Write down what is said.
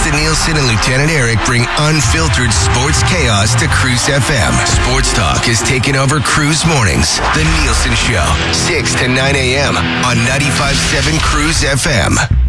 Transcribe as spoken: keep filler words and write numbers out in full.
Preston Nielsen and Lieutenant Eric bring unfiltered sports chaos to Cruise F M. Sports talk is taking over Cruise Mornings. The Nielsen Show, six to nine a.m. on ninety-five point seven Cruise F M.